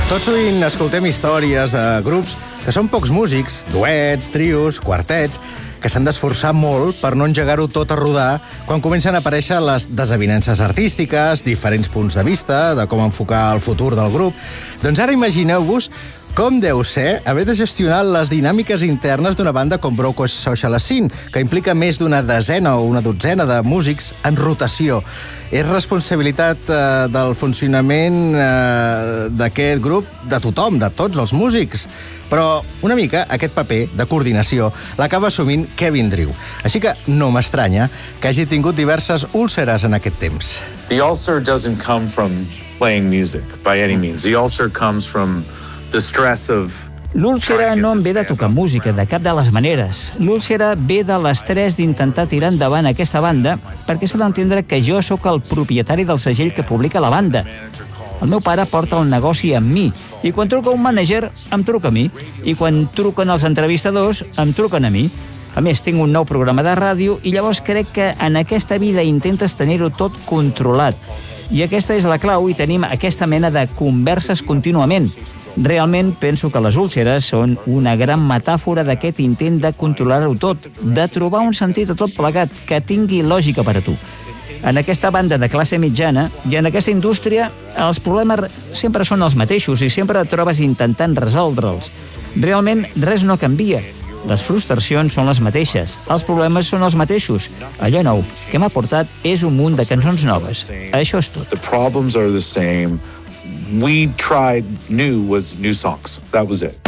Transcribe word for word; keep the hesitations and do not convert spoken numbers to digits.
Tot sovint escoltem històries de grups que són pocs músics, duets, trios, quartets, que s'han d'esforçar molt per no engegar-ho tot a rodar quan comencen a aparèixer les desavinences artístiques, diferents punts de vista, de com enfocar el futur del grup. Doncs ara imagineu-vos com deu ser haver de gestionar les dinàmiques internes d'una banda com Broco Social Scene, que implica més d'una desena o una dotzena de músics en rotació. És responsabilitat eh, del funcionament eh, d'aquest grup de tothom, de tots els músics. Però una mica aquest paper de coordinació l'acaba assumint Kevin Drew. Així que no m'estranya que hagi tingut diverses úlceres en aquest temps. The ulcer doesn't come from playing music by any means. The ulcer comes from the stress of... L'úlcera no em ve de tocar música, de cap de les maneres. L'úlcera ve de l'estrès d'intentar tirar endavant aquesta banda perquè s'ha d'entendre que jo sóc el propietari del segell que publica la banda. El meu pare porta el negoci amb mi, i quan truca un mànager, em truca a mi, i quan truquen els entrevistadors, em truquen a mi. A més, tinc un nou programa de ràdio i llavors crec que en aquesta vida intentes tenir-ho tot controlat. I aquesta és la clau i tenim aquesta mena de converses contínuament. Realment penso que les úlceres són una gran metàfora d'aquest intent de controlar-ho tot, de trobar un sentit a tot plegat que tingui lògica per a tu. En aquesta banda de classe mitjana i en aquesta indústria els problemes sempre són els mateixos i sempre et trobes intentant resoldre'ls. Realment res no canvia. Les frustracions són les mateixes, els problemes són els mateixos. Allò nou que m'ha portat és un munt de cançons noves. Això és tot. The problems are the same. We tried new was new songs. That was it.